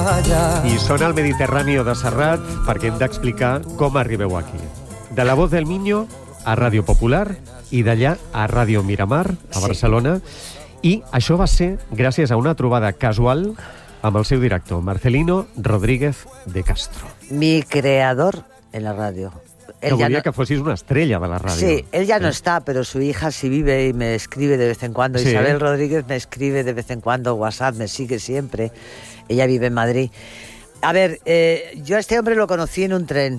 I sona el Mediterrani de Serrat perquè hem d'explicar com arribeu aquí. De la Voz del Miño a Ràdio Popular i d'allà a Ràdio Miramar, a Barcelona. I això va ser gràcies a una trobada casual amb el seu director, Marcelino Rodríguez de Castro. Mi creador en la radio. Que volia que fossis una estrella de la ràdio. Sí, él ya no está, pero su hija sí vive y me escribe de vez en cuando. Sí. Isabel Rodríguez me escribe de vez en cuando, WhatsApp, me sigue siempre. Ella vive en Madrid. A ver, yo a este hombre lo conocí en un tren.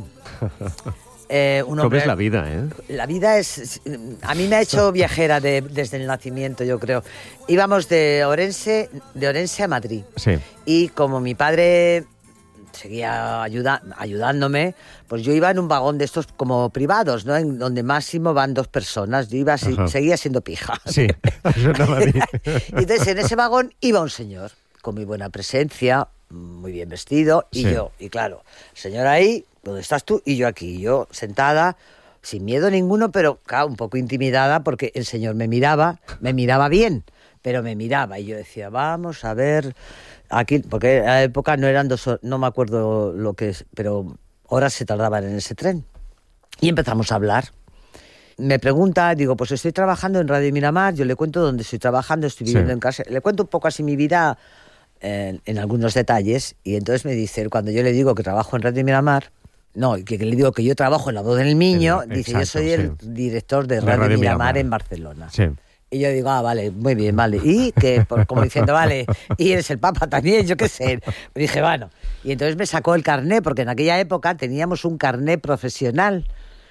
¿Cómo es la vida, La vida es... A mí me ha hecho viajera desde el nacimiento, yo creo. Íbamos de Orense a Madrid. Sí. Y como mi padre seguía ayudándome, pues yo iba en un vagón de estos como privados, ¿no? En donde máximo van 2 personas. Yo iba seguía siendo pija. Sí, eso no va bien. Y entonces en ese vagón iba un señor con muy buena presencia, muy bien vestido, y yo. Y claro, el señor ahí, ¿dónde estás tú? Y yo aquí, yo sentada, sin miedo ninguno, pero claro, un poco intimidada porque el señor me miraba bien, pero me miraba. Y yo decía, vamos a ver... Aquí, porque en la época no eran 2 horas, no me acuerdo lo que es, pero horas se tardaban en ese tren. Y empezamos a hablar. Me pregunta, digo, pues estoy trabajando en Radio Miramar, yo le cuento dónde estoy trabajando, estoy viviendo en casa, le cuento un poco así mi vida en algunos detalles, y entonces me dice, cuando yo le digo que trabajo en Radio Miramar, no, que le digo que yo trabajo en La Voz del Miño, dice, yo soy el director de Radio Miramar en Barcelona. Sí. Y yo digo, vale, muy bien, vale. Y que, como diciendo, vale, y eres el Papa también, yo qué sé. Me dije, bueno. Y entonces me sacó el carné, porque en aquella época teníamos un carné profesional.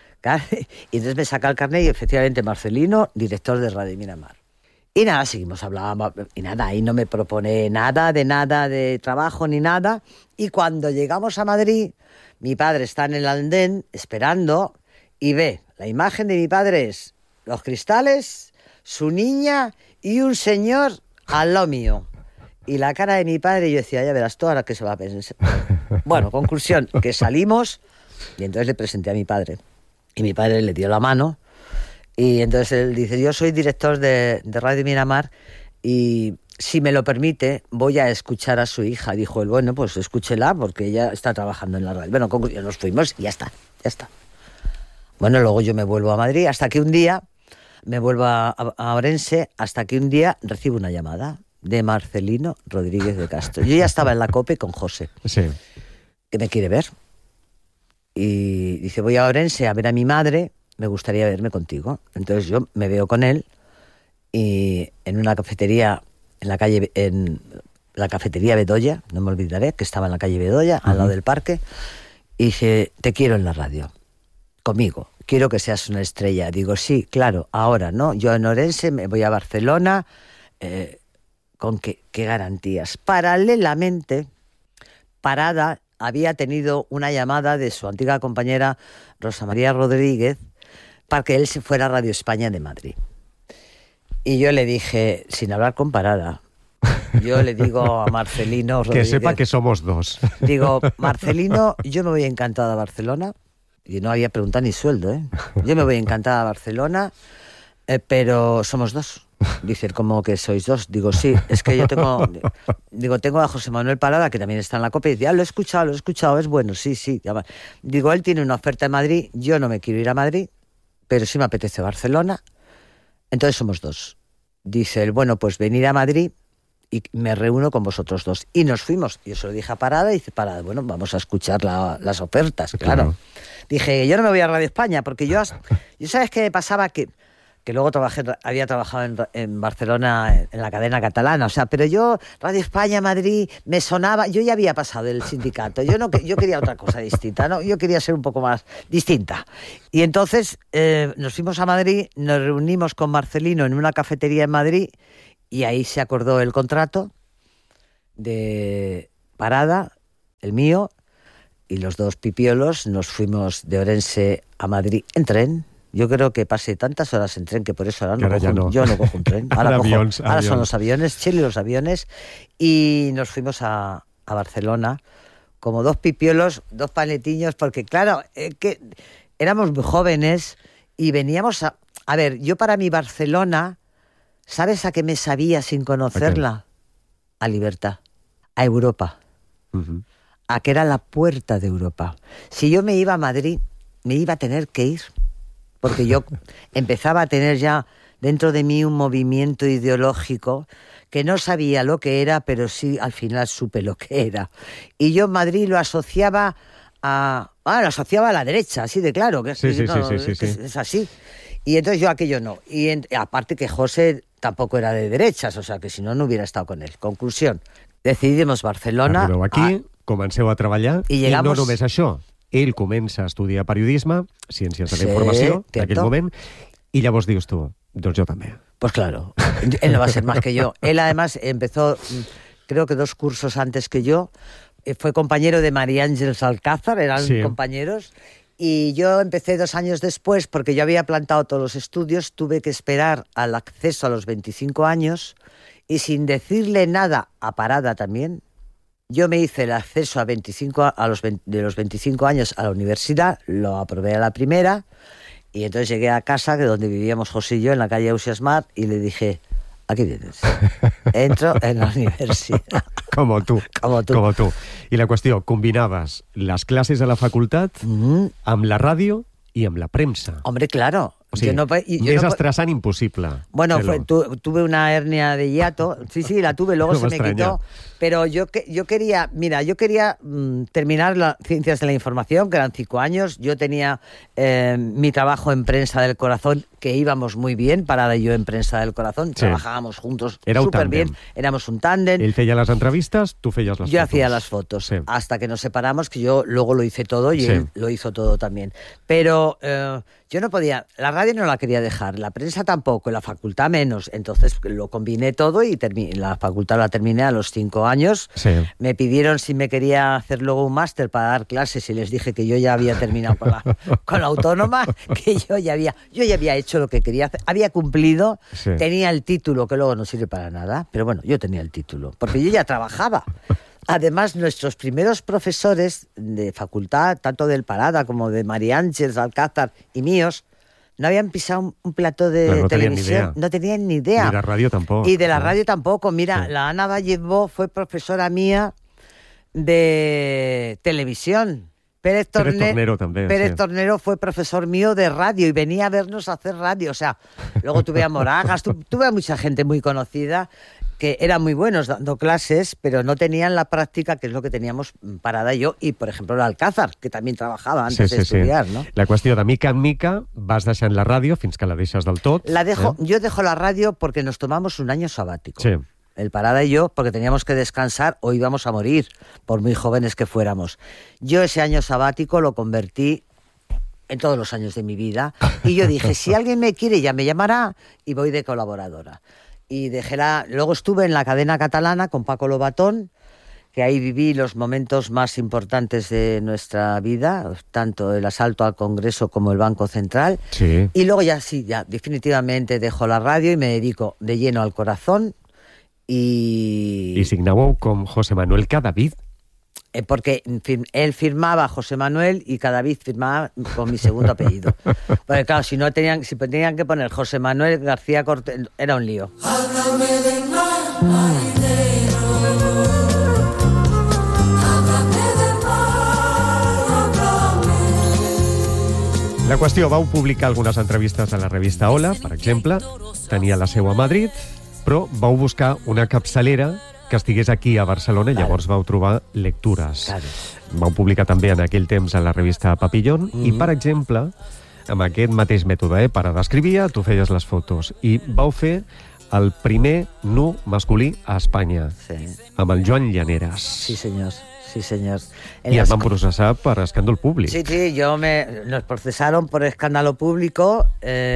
Y entonces me saca el carné y efectivamente Marcelino, director de Radio Miramar. Y nada, seguimos hablando, y nada, ahí no me propone nada de trabajo ni nada. Y cuando llegamos a Madrid, mi padre está en el andén esperando y ve, la imagen de mi padre es los cristales, su niña y un señor al lado mío. Y la cara de mi padre, yo decía, ya verás tú ahora que se va a pensar. Bueno, conclusión, que salimos y entonces le presenté a mi padre. Y mi padre le dio la mano y entonces él dice, yo soy director de Radio Miramar y si me lo permite voy a escuchar a su hija. Dijo él, bueno, pues escúchela porque ella está trabajando en la radio. Bueno, conclusión, nos fuimos y ya está. Bueno, luego yo me vuelvo a Madrid hasta que un día... Me vuelvo a Orense hasta que un día recibo una llamada de Marcelino Rodríguez de Castro. Yo ya estaba en la COPE con José, que me quiere ver. Y dice, voy a Orense a ver a mi madre, me gustaría verme contigo. Entonces yo me veo con él y en una cafetería en la cafetería Bedoya, no me olvidaré, que estaba en la calle Bedoya, al lado del parque, y dice, te quiero en la radio, conmigo. Quiero que seas una estrella. Digo, sí, claro, ahora, ¿no? Yo en Orense me voy a Barcelona. ¿Con qué garantías? Paralelamente, Parada había tenido una llamada de su antigua compañera Rosa María Rodríguez para que él se fuera a Radio España de Madrid. Y yo le dije, sin hablar con Parada, yo le digo a Marcelino Rodríguez... Que sepa que somos 2. Digo, Marcelino, yo me voy encantada a Barcelona... Y no había preguntado ni sueldo, ¿eh? Yo me voy encantada a Barcelona, pero somos 2. Dice, ¿cómo que sois 2? Digo, sí, es que yo tengo... Digo, tengo a José Manuel Parada, que también está en la COPE, y dice, lo he escuchado, es bueno, sí. Digo, él tiene una oferta en Madrid, yo no me quiero ir a Madrid, pero sí me apetece Barcelona, entonces somos 2. Dice él, bueno, pues venir a Madrid y me reúno con vosotros 2. Y nos fuimos. Yo se lo dije a Parada, y dice, Parada, bueno, vamos a escuchar las ofertas, claro. Dije, yo no me voy a Radio España, porque yo ¿sabes qué pasaba? Que luego había trabajado en Barcelona, en la cadena catalana, o sea, pero yo, Radio España, Madrid, me sonaba, yo ya había pasado del sindicato, yo quería otra cosa distinta, ¿no? Yo quería ser un poco más distinta. Y entonces nos fuimos a Madrid, nos reunimos con Marcelino en una cafetería en Madrid, y ahí se acordó el contrato de Parada, el mío, y los 2 pipiolos nos fuimos de Orense a Madrid en tren. Yo creo que pasé tantas horas en tren que por eso ahora yo no cojo un tren. Ahora son los aviones, Chile los aviones. Y nos fuimos a Barcelona como 2 pipiolos, 2 panetiños, porque claro, que éramos muy jóvenes y veníamos a... A ver, yo para mi Barcelona, ¿sabes a qué me sabía sin conocerla? A libertad, a Europa. a que era la puerta de Europa. Si yo me iba a Madrid, me iba a tener que ir, porque yo empezaba a tener ya dentro de mí un movimiento ideológico que no sabía lo que era, pero sí al final supe lo que era. Y yo Madrid lo asociaba a la derecha, así de claro, que Sí. es así. Y entonces yo aquello no. Y aparte que José tampoco era de derechas, o sea que si no, no hubiera estado con él. Conclusión, decidimos Barcelona. Arribeu aquí, comenceu a treballar, i llegamos... no només això. Ell comença a estudiar periodisme, ciències de la informació, en aquell moment, i llavors dius tu, doncs jo també. Pues claro, él no va a ser más que yo. Él además empezó, creo que 2 cursos antes que yo, fue compañero de María Ángeles Alcázar, eran compañeros, y yo empecé 2 años después, porque yo había plantado todos los estudios, tuve que esperar al acceso a los 25 años, y sin decirle nada a Parada también, yo me hice el acceso de los 25 años a la universidad, lo aprobé a la primera, y entonces llegué a casa, que donde vivíamos José y yo, en la calle Ausiasmar, y le dije, aquí vienes, entro en la universidad. Com tu. I la qüestió, combinaves les classes a la facultat amb la ràdio i amb la premsa. Hombre, claro. O sigui, més estressant impossible. Bueno, tuve una hernia de hiato, sí, la tuve, luego se me quitó, pero yo quería terminar las ciencias de la información, que eran 5 años, yo tenía mi trabajo en Prensa del Corazón, que íbamos muy bien, Parada y yo en Prensa del Corazón, trabajábamos juntos súper bien, éramos un tándem. Él feia las entrevistas, tú feías las fotos. Yo hacía las fotos, hasta que nos separamos, que yo luego lo hice todo y él lo hizo todo también. Pero yo no podía, la radio no la quería dejar, la prensa tampoco, la facultad menos, entonces lo combiné todo y la facultad la terminé a los 5 años. Me pidieron si me quería hacer luego un máster para dar clases y les dije que yo ya había terminado con la autónoma, que yo ya había hecho lo que quería hacer, había cumplido, tenía el título, que luego no sirve para nada, pero bueno, yo tenía el título, porque yo ya trabajaba. Además, nuestros primeros profesores de facultad, tanto del Parada como de María Ángeles Alcázar y míos, no habían pisado un plató de televisión, no tenían ni idea. Y de la radio tampoco. Y de la radio tampoco. Mira, la Ana Vallevó fue profesora mía de televisión. Pérez Tornero también. Pérez Tornero fue profesor mío de radio y venía a vernos hacer radio. O sea, luego tuve a Moragas, tuve a mucha gente muy conocida que eran muy buenos dando clases, pero no tenían la práctica, que es lo que teníamos Parada y yo, y por ejemplo el Alcázar, que también trabajaba antes de estudiar, ¿no? La qüestió de mica en mica vas deixant la ràdio fins que la deixes del tot. Yo dejo la radio porque nos tomamos un año sabático. El Parada y yo, porque teníamos que descansar o íbamos a morir, por muy jóvenes que fuéramos. Yo ese año sabático lo convertí en todos los años de mi vida, y yo dije, si alguien me quiere ya me llamará, y voy de colaboradora. Y luego estuve en la cadena catalana con Paco Lobatón, que ahí viví los momentos más importantes de nuestra vida, tanto el asalto al Congreso como el Banco Central. Y luego ya definitivamente dejo la radio y me dedico de lleno al corazón. Y signàveu com José Manuel Cadavid. Porque él firmaba José Manuel y Cadavid firmaba con mi segundo apellido. Porque claro, si tenían que poner José Manuel García Cortés, era un lío. La qüestió, vau publicar algunes entrevistes a la revista Hola, per exemple, tenia la seu a Madrid, però vau buscar una capçalera que estigués aquí a Barcelona i llavors vau trobar lectures. Vau publicar també en aquell temps a la revista Papillon i, per exemple, amb aquest mateix mètode, Parada escrivia, tu feies les fotos, i vau fer el primer nu masculí a Espanya, amb el Joan Llaneras. Sí, senyors. Sí, señor. Y el van procesar por escándalo público. Sí, nos procesaron por escándalo público.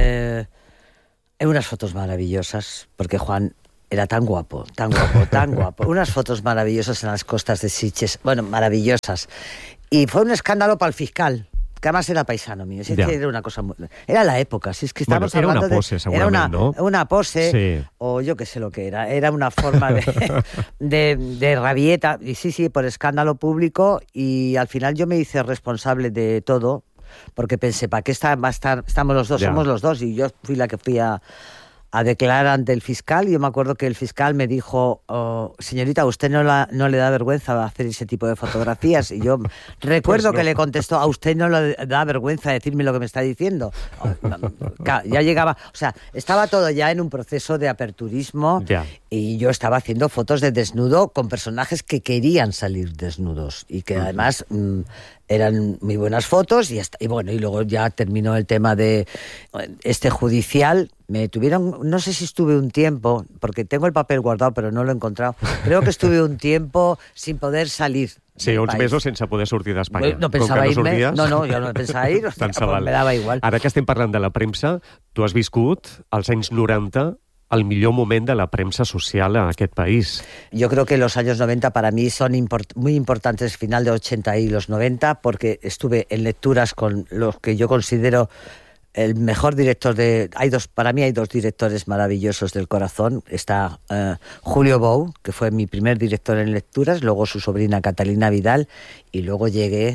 Unas fotos maravillosas, porque Juan era tan guapo, tan guapo, tan guapo. Unas fotos maravillosas en las costas de Sitges, bueno, maravillosas. Y fue un escándalo para el fiscal, que además era paisano mío. Si es que era una cosa muy... Era la época, si es que estábamos era hablando una pose, seguramente, ¿no? Una pose, o yo qué sé lo que era. Era una forma de rabieta, y sí, por escándalo público, y al final yo me hice responsable de todo, porque pensé, ¿para qué estamos los dos? Somos los dos, y yo fui la que fui a a declarar ante el fiscal. Y yo me acuerdo que el fiscal me dijo, señorita, ¿usted no le da vergüenza hacer ese tipo de fotografías? Y yo recuerdo pues no. Que le contestó, ¿a usted no le da vergüenza decirme lo que me está diciendo? Ya llegaba, o sea, estaba todo ya en un proceso de aperturismo y yo estaba haciendo fotos de desnudo con personajes que querían salir desnudos y que además eran muy buenas fotos y bueno, y luego ya terminó el tema de judicial. Me tuvieron, no sé si estuve un tiempo, porque tengo el papel guardado pero no lo he encontrado, creo que estuve un tiempo sin poder salir. Sí, uns mesos sense poder sortir d'Espanya. No pensava irme, no, jo no pensava ir, me dava igual. Ara que estem parlant de la premsa, tu has viscut als anys 90 el millor moment de la premsa social a aquest país. Yo creo que los años 90 para mí son muy importantes, final de 80 y los 90, porque estuve en lecturas con los que yo considero el mejor director para mí hay dos directores maravillosos del corazón. Está Julio Bou, que fue mi primer director en lecturas, luego su sobrina Catalina Vidal, y luego llegué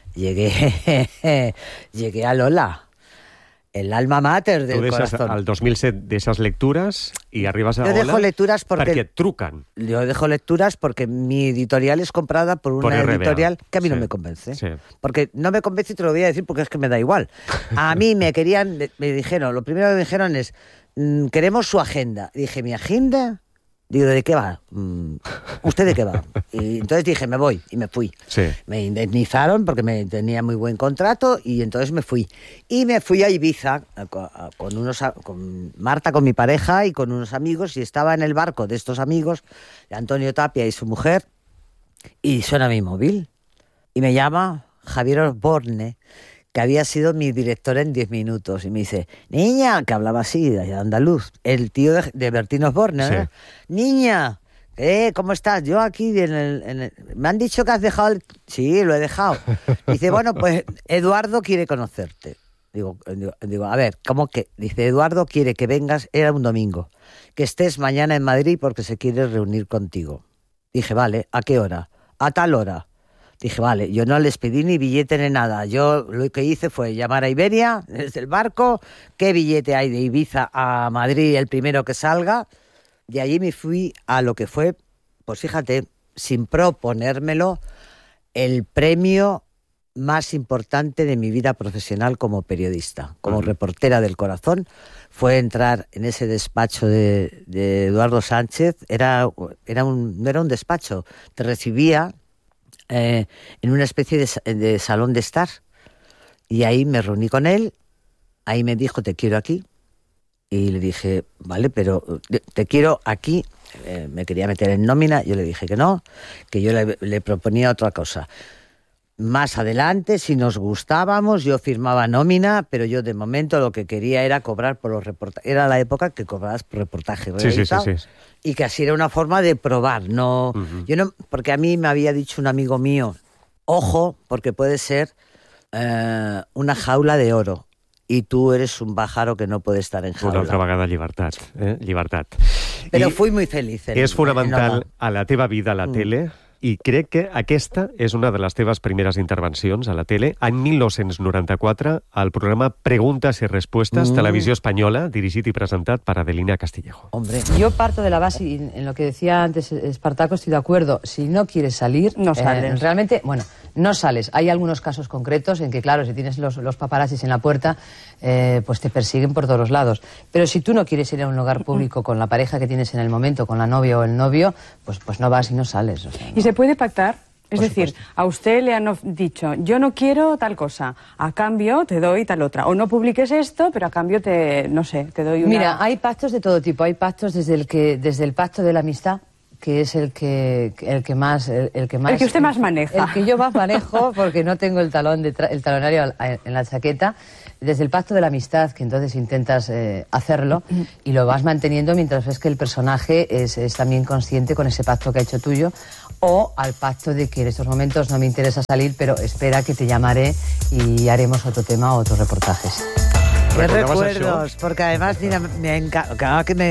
a Lola, el alma mater del corazón. Al 2007 deixes lectures i arribes a Lola. Yo dejo lecturas porque et truquen. Yo dejo lecturas porque mi editorial es comprada por una editorial que a mí no me convence. Sí. Porque no me convence y te lo voy a decir porque es que me da igual. A mí me dijeron, lo primero que me dijeron es, queremos su agenda. Y dije, ¿mi agenda? Digo, ¿de qué va? ¿Usted de qué va? Y entonces dije, me voy, y me fui. Sí. Me indemnizaron porque tenía muy buen contrato y entonces me fui. Y me fui a Ibiza con Marta, con mi pareja y con unos amigos, y estaba en el barco de estos amigos, de Antonio Tapia y su mujer, y suena mi móvil. Y me llama Javier Osborne, que había sido mi director en 10 minutos, y me dice, niña, que hablaba así, de andaluz, el tío de Bertín Osborne, ¿no? Sí. Niña, ¿cómo estás? Yo aquí, me han dicho que has dejado Sí, lo he dejado. Dice, bueno, pues Eduardo quiere conocerte. Digo, a ver, ¿cómo que? Dice, Eduardo quiere que vengas, era un domingo, que estés mañana en Madrid porque se quiere reunir contigo. Dije, vale, ¿a qué hora? A tal hora. Dije, vale, yo no les pedí ni billete ni nada. Yo lo que hice fue llamar a Iberia desde el barco, qué billete hay de Ibiza a Madrid, el primero que salga. Y allí me fui a lo que fue, pues fíjate, sin proponérmelo, el premio más importante de mi vida profesional como periodista, como reportera del corazón. Fue entrar en ese despacho de Eduardo Sánchez. No era un despacho, te recibía en una especie de salón de estar, y ahí me reuní con él. Ahí me dijo, te quiero aquí, y le dije, vale, pero te quiero aquí. Me quería meter en nómina, yo le dije que no, que yo le proponía otra cosa. Más adelante, si nos gustábamos, yo firmaba nómina, pero yo de momento lo que quería era cobrar por los reportajes. Era la época que cobrabas por reportaje realizado. Sí. Y que así era una forma de probar. No, yo no, porque a mí me había dicho un amigo mío, ojo, porque puede ser una jaula de oro, y tú eres un pájaro que no puede estar en jaula. Una altra vegada llibertat. Llibertat. Però fui muy feliz. És fonamental a la teva vida a la tele, i crec que aquesta és una de les teves primeres intervencions a la tele. Any 1994, al programa Preguntas y Respuestas, Televisió Espanyola, dirigit y presentat per Adelina Castillejo. Hombre, yo parto de la base, y en lo que decía antes Espartaco estoy de acuerdo. Si no quieres salir, no sales. Realmente, bueno, no sales. Hay algunos casos concretos en que, claro, si tienes los paparazzis en la puerta, pues te persiguen por todos los lados. Pero si tú no quieres ir a un lugar público con la pareja que tienes en el momento, con la novia o el novio, pues no vas y no sales. O sea, no. ¿Y se puede pactar? Es decir, a usted le han dicho, yo no quiero tal cosa, a cambio te doy tal otra. O no publiques esto, pero a cambio te doy una... Mira, hay pactos de todo tipo. Hay pactos desde el pacto de la amistad, que es el que usted más maneja. El que yo más manejo, porque no tengo el talonario en la chaqueta. Desde el pacto de la amistad, que entonces intentas hacerlo y lo vas manteniendo mientras ves que el personaje es también consciente con ese pacto que ha hecho tuyo, o al pacto de que en estos momentos no me interesa salir, pero espera que te llamaré y haremos otro tema o otros reportajes. Qué recuerdos, porque además mira, me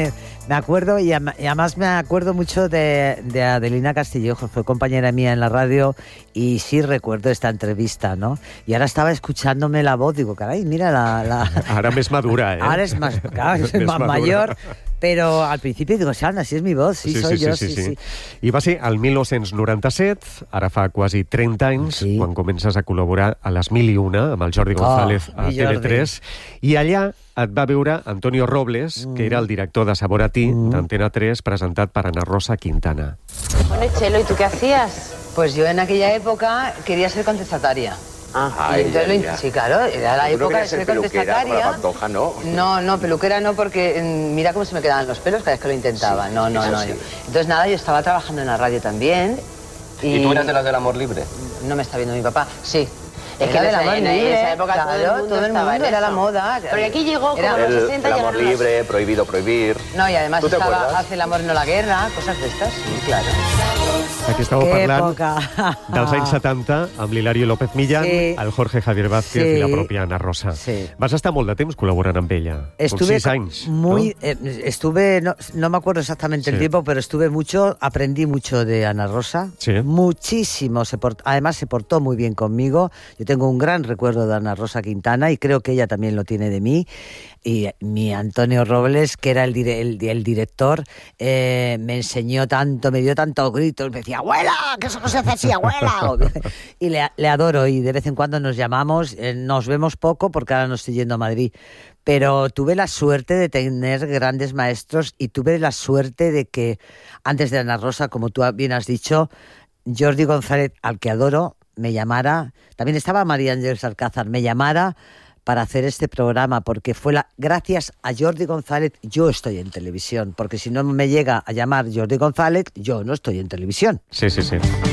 Me acuerdo, y además me acuerdo mucho de Adelina Castillejo, fue compañera mía en la radio, y sí recuerdo esta entrevista, ¿no? Y ahora estaba escuchándome la voz, digo, caray, mira la... Ara més madura, Ahora es más, claro, es más mayor, pero al principio digo, Xana, si és mi voz, sí, soy yo, sí. I va ser el 1997, ara fa quasi 30 anys, quan comences a col·laborar a les 1001 amb el Jordi González a TV3, i allà et va veure Antonio Robles, que era el director de Sabor a ti, d'Antena 3, presentat per Ana Rosa Quintana. Bueno, Chelo, ¿y tú qué hacías? Pues yo en aquella época quería ser contestataria. Ah, sí, claro, era la época de ser contestataria. Pantoja, ¿no? No, peluquera no, porque mira cómo se me quedaban los pelos cada vez que lo intentaba. No. Entonces nada, yo estaba trabajando en la radio también. ¿Y tú eras de las del amor libre? No me está viendo mi papá, sí. Es que en esa época claro, todo el mundo era la moda. Porque aquí llegó como los 60 el amor libre, prohibido prohibir. No, y además estaba Hace el amor no la guerra, cosas de estas, sí, claro. Aquí estàveu parlant dels anys 70 amb l'Hilario López Millán, el Jorge Javier Vázquez i la pròpia Ana Rosa. Vas estar molt de temps col·laborant amb ella. Estuve 6 anys. No me acuerdo exactamente el tiempo, pero estuve mucho, aprendí mucho de Ana Rosa. Muchísimo. Además se portó muy bien conmigo. Yo tengo un gran recuerdo de Ana Rosa Quintana y creo que ella también lo tiene de mí. Y mi Antonio Robles, que era el director, me enseñó tanto, me dio tantos gritos, me decía, ¡abuela! ¡Que eso no se hace así, abuela! Y le adoro, y de vez en cuando nos llamamos, nos vemos poco porque ahora no estoy yendo a Madrid, pero tuve la suerte de tener grandes maestros y tuve la suerte de que, antes de Ana Rosa, como tú bien has dicho, Jordi González, al que adoro, me llamara, también estaba María Ángeles Alcázar, me llamara para hacer este programa, porque gracias a Jordi González yo estoy en televisión, porque si no me llega a llamar Jordi González, yo no estoy en televisión. Sí.